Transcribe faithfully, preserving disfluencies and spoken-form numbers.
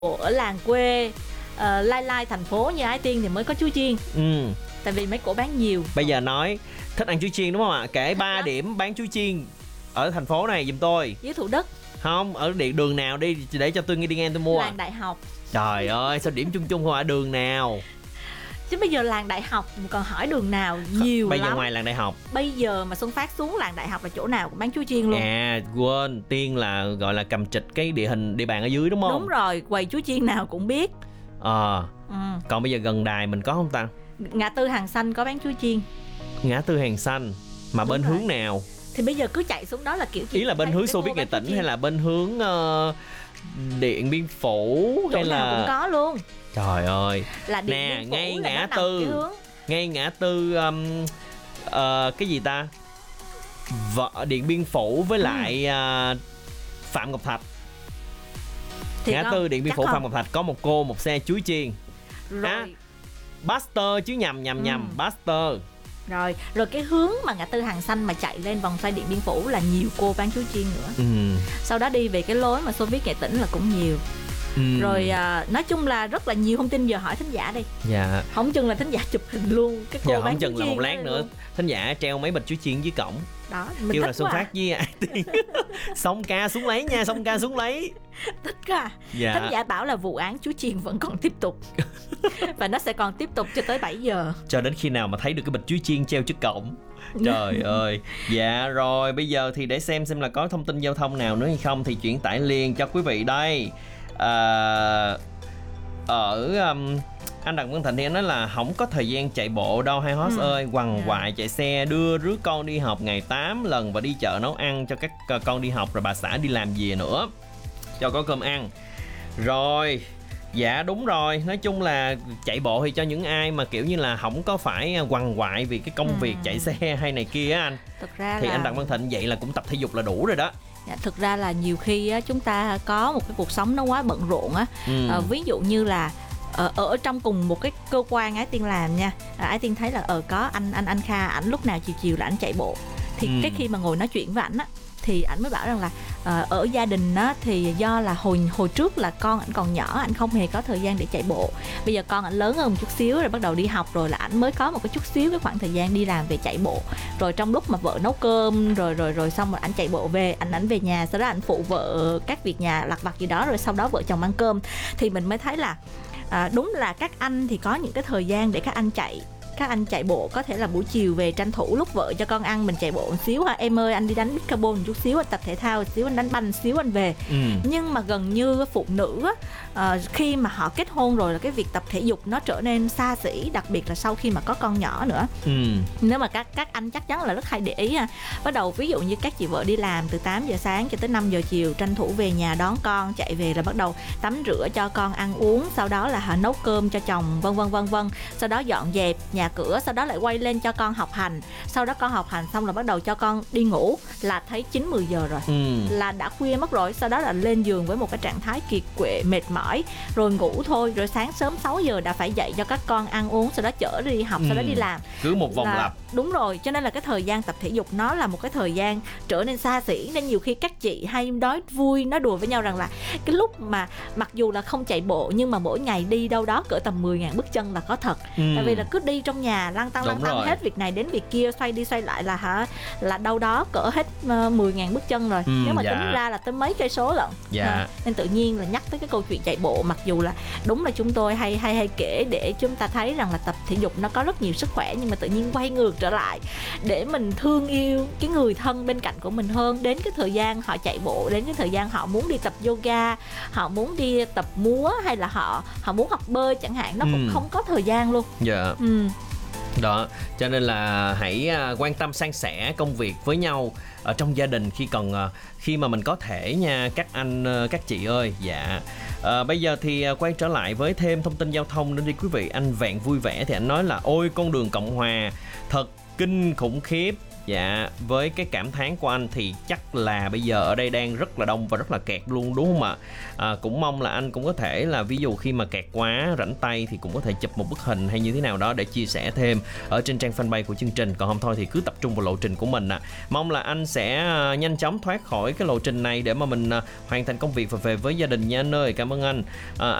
ở làng quê uh, lai lai thành phố như Ái Tiên thì mới có chuối chiên. Ừ. Tại vì mấy cổ bán nhiều. Bây giờ nói thích ăn chuối chiên đúng không ạ? Kể ba điểm bán chuối chiên ở thành phố này giùm tôi. Với Thủ Đức. Không, ở địa đường nào đi để cho tôi đi ngang tôi mua. Làng Đại Học. Trời ơi, sao điểm chung chung không ạ? Đường nào? Chứ bây giờ làng Đại Học còn hỏi đường nào nhiều bây lắm. Bây giờ ngoài làng Đại Học, bây giờ mà Xuân Phát xuống làng Đại Học là chỗ nào cũng bán chuối chiên luôn. À quên, Tiên là gọi là cầm trịch cái địa hình địa bàn ở dưới đúng không? Đúng rồi, quầy chuối chiên nào cũng biết. Ờ. À, ừ. Còn bây giờ gần đài mình có không ta? Ngã tư Hàng Xanh có bán chuối chiên. Ngã tư Hàng Xanh. Mà đúng bên rồi. Hướng nào? Thì bây giờ cứ chạy xuống đó là kiểu ý là bên hướng Xô Viết Nghệ Tĩnh hay là bên hướng uh, Điện Biên Phủ chỗ hay nào là cũng có luôn. Trời ơi. Là Điện nè, Biên Phủ ngay là ngã tư ngay ngã tư um, uh, cái gì ta? Vợ Điện Biên Phủ với lại uh, Phạm Ngọc Thạch. Thì ngã tư Điện Biên Phủ không? Phạm Ngọc Thạch có một cô một xe chuối chiên. Rồi. À, Buster chứ nhầm nhầm ừ. nhầm Buster. Rồi, rồi cái hướng mà ngã tư Hàng Xanh mà chạy lên vòng xoay Điện Biên Phủ là nhiều cô bán chuối chiên nữa. Ừ. Sau đó đi về cái lối mà Xô Viết Nghệ Tĩnh là cũng nhiều. Ừ. Rồi à, nói chung là rất là nhiều thông tin, giờ hỏi thính giả đi. Dạ. Không chừng là thính giả chụp hình luôn cái cô dạ, bán không chừng là một lát nữa luôn. Thính giả treo mấy bịch chuối chiên dưới cổng. Đó, kêu là Xuân Phát với Ái Tiên xong ca xuống lấy nha, xong ca xuống lấy. Thích cả. Dạ. Thính giả bảo là vụ án chuối chiên vẫn còn tiếp tục. Và nó sẽ còn tiếp tục cho tới bảy giờ. Cho đến khi nào mà thấy được cái bịch chuối chiên treo trước cổng. Trời ơi. Dạ rồi, bây giờ thì để xem xem là có thông tin giao thông nào nữa hay không thì chuyển tải liền cho quý vị đây. À, ở um, anh Đặng Văn Thịnh thì anh nói là không có thời gian chạy bộ đâu hai host ừ. ơi, quằn yeah. quại chạy xe đưa rước con đi học ngày tám lần và đi chợ nấu ăn cho các con đi học, rồi bà xã đi làm về nữa cho có cơm ăn. Rồi, dạ đúng rồi, nói chung là chạy bộ thì cho những ai mà kiểu như là không có phải quằn quại vì cái công ừ. việc chạy xe hay này kia á anh. Thực ra thì là... anh Đặng Văn Thịnh vậy là cũng tập thể dục là đủ rồi đó. Dạ, thực ra là nhiều khi á, chúng ta có một cái cuộc sống nó quá bận rộn á. Ừ. À, ví dụ như là ở, ở trong cùng một cái cơ quan Ái Tiên làm nha, à, Ái Tiên thấy là ở có anh anh anh Kha, ảnh lúc nào chiều chiều là ảnh chạy bộ. Thì ừ. cái khi mà ngồi nói chuyện với ảnh á thì ảnh mới bảo rằng là uh, ở gia đình á thì do là hồi hồi trước là con ảnh còn nhỏ, ảnh không hề có thời gian để chạy bộ. Bây giờ con ảnh lớn hơn một chút xíu rồi, bắt đầu đi học rồi là ảnh mới có một cái chút xíu cái khoảng thời gian đi làm về chạy bộ. Rồi trong lúc mà vợ nấu cơm rồi rồi rồi xong rồi ảnh chạy bộ về, ảnh ảnh về nhà, sau đó ảnh phụ vợ các việc nhà lặt vặt gì đó, rồi sau đó vợ chồng ăn cơm. Thì mình mới thấy là à, đúng là các anh thì có những cái thời gian để các anh chạy. Các anh chạy bộ có thể là buổi chiều về tranh thủ lúc vợ cho con ăn mình chạy bộ một xíu ha, em ơi anh đi đánh pickleball một chút xíu, anh tập thể thao một xíu, anh đánh banh một xíu anh về. Ừ. Nhưng mà gần như phụ nữ á, uh, khi mà họ kết hôn rồi là cái việc tập thể dục nó trở nên xa xỉ, đặc biệt là sau khi mà có con nhỏ nữa. Ừ. Nếu mà các các anh chắc chắn là rất hay để ý ha. Bắt đầu ví dụ như các chị vợ đi làm từ tám giờ sáng cho tới năm giờ chiều, tranh thủ về nhà đón con, chạy về là bắt đầu tắm rửa cho con ăn uống, sau đó là họ nấu cơm cho chồng, vân vân vân vân, sau đó dọn dẹp nhà cửa, sau đó lại quay lên cho con học hành, sau đó con học hành xong là bắt đầu cho con đi ngủ, là thấy chín mười giờ rồi. Ừ. Là đã khuya mất rồi, sau đó là lên giường với một cái trạng thái kiệt quệ mệt mỏi rồi ngủ thôi, rồi sáng sớm sáu giờ đã phải dậy cho các con ăn uống, sau đó chở đi học, ừ. sau đó đi làm, cứ một vòng là... lặp. Đúng rồi, cho nên là cái thời gian tập thể dục nó là một cái thời gian trở nên xa xỉ, nên nhiều khi các chị hay nói vui, nói đùa với nhau rằng là cái lúc mà mặc dù là không chạy bộ nhưng mà mỗi ngày đi đâu đó cỡ tầm mười nghìn bước chân là có thật. Ừ. Tại vì là cứ đi trong nhà lăn tăng lăn tăng hết việc này đến việc kia, xoay đi xoay lại là hả, là đâu đó cỡ hết mười nghìn bước chân rồi. Ừ, nếu mà dạ. tính ra là tới mấy cây số lận. Dạ. À, nên tự nhiên là nhắc tới cái câu chuyện chạy bộ, mặc dù là đúng là chúng tôi hay hay hay kể để chúng ta thấy rằng là tập thể dục nó có rất nhiều sức khỏe, nhưng mà tự nhiên quay ngược trở lại để mình thương yêu cái người thân bên cạnh của mình hơn. Đến cái thời gian họ chạy bộ, đến cái thời gian họ muốn đi tập yoga, họ muốn đi tập múa, hay là họ họ muốn học bơi chẳng hạn, nó ừ. cũng không có thời gian luôn. Dạ. Ừ. Đó, cho nên là hãy quan tâm san sẻ công việc với nhau ở trong gia đình khi còn khi mà mình có thể nha các anh các chị ơi. Dạ. À, bây giờ thì quay trở lại với thêm thông tin giao thông nữa đi quý vị. Anh Vẹn Vui Vẻ thì anh nói là ôi con đường Cộng Hòa thật kinh khủng khiếp, Dạ, với cái cảm thán của anh thì chắc là bây giờ ở đây đang rất là đông và rất là kẹt luôn đúng không ạ? À, cũng mong là anh cũng có thể là ví dụ khi mà kẹt quá, rảnh tay thì cũng có thể chụp một bức hình hay như thế nào đó để chia sẻ thêm ở trên trang fanpage của chương trình. Còn không thôi thì cứ tập trung vào lộ trình của mình ạ. À. Mong là anh sẽ nhanh chóng thoát khỏi cái lộ trình này để mà mình hoàn thành công việc và về với gia đình nha anh ơi. Cảm ơn anh. À,